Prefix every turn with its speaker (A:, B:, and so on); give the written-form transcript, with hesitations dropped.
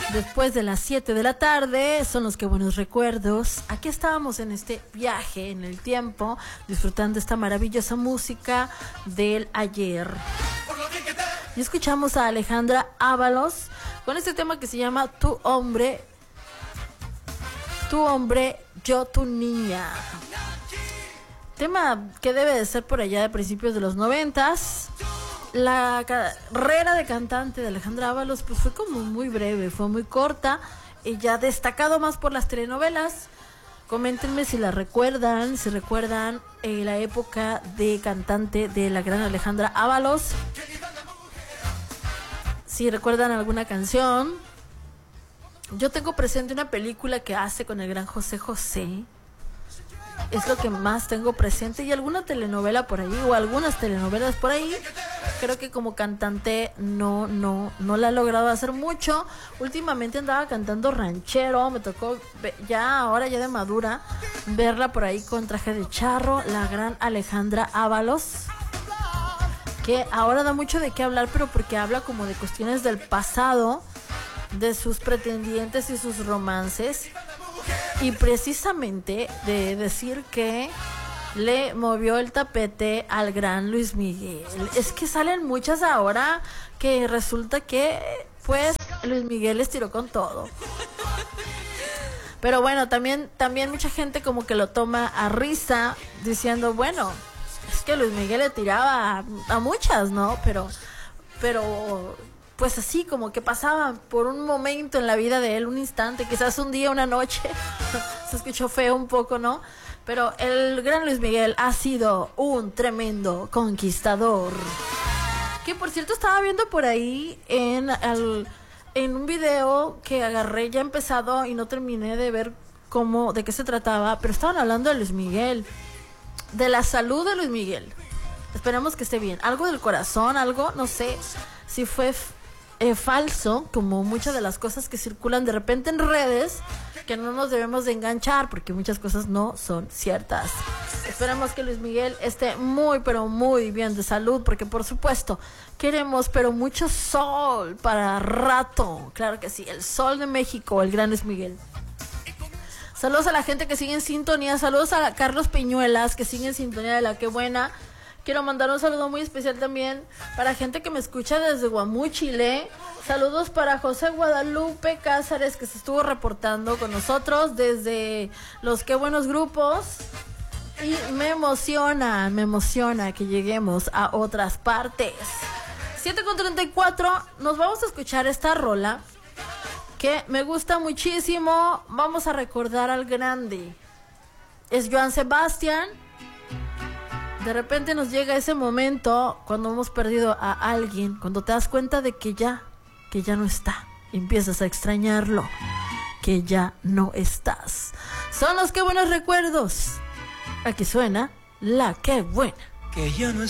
A: Después de las 7 de la tarde, son los que buenos recuerdos. Aquí estábamos en este viaje en el tiempo, disfrutando esta maravillosa música del ayer. Y escuchamos a Alejandra Ábalos con este tema que se llama Tu hombre, yo tu niña. Tema que debe de ser por allá de principios de los 90s. La carrera de cantante de Alejandra Ábalos pues fue como muy breve, fue muy corta. Ella destacado más por las telenovelas. Coméntenme si la recuerdan, si recuerdan la época de cantante de la gran Alejandra Ábalos. Si recuerdan alguna canción. Yo tengo presente una película que hace con el gran José José. Es lo que más tengo presente. Y alguna telenovela por ahí, o algunas telenovelas por ahí. Creo que como cantante no la ha logrado hacer mucho. Últimamente andaba cantando ranchero. Me tocó ahora ya de madura, verla por ahí con traje de charro. La gran Alejandra Ábalos, que ahora da mucho de qué hablar, pero porque habla como de cuestiones del pasado, de sus pretendientes y sus romances. Y precisamente de decir que le movió el tapete al gran Luis Miguel. Es que salen muchas ahora que resulta que pues Luis Miguel les tiró con todo. Pero bueno, también mucha gente como que lo toma a risa, diciendo, bueno, es que Luis Miguel le tiraba a muchas, ¿no? Pero pues así como que pasaba por un momento en la vida de él, un instante, quizás un día, una noche. Se escuchó feo un poco, ¿no? Pero el gran Luis Miguel ha sido un tremendo conquistador. Que por cierto estaba viendo por ahí en un video que agarré ya empezado y no terminé de ver de qué se trataba, pero estaban hablando de Luis Miguel, de la salud de Luis Miguel. Esperemos que esté bien. Algo del corazón, algo, no sé si fue falso, como muchas de las cosas que circulan de repente en redes, que no nos debemos de enganchar porque muchas cosas no son ciertas. Esperamos que Luis Miguel esté muy pero muy bien de salud, porque por supuesto queremos pero mucho sol para rato. Claro que sí, el sol de México, el gran Luis Miguel. Saludos a la gente que sigue en sintonía, saludos a Carlos Peñuelas que sigue en sintonía de La Que Buena. Quiero mandar un saludo muy especial también para gente que me escucha desde Guamú, Chile. Saludos para José Guadalupe Cázares, que se estuvo reportando con nosotros desde los Qué Buenos Grupos. Y me emociona que lleguemos a otras partes. 7:34, nos vamos a escuchar esta rola que me gusta muchísimo. Vamos a recordar al grande. Es Joan Sebastián. De repente nos llega ese momento cuando hemos perdido a alguien, cuando te das cuenta de que ya no está, empiezas a extrañarlo, que ya no estás. Son los Qué Buenos Recuerdos. Aquí suena La Que Buena.
B: Que ya no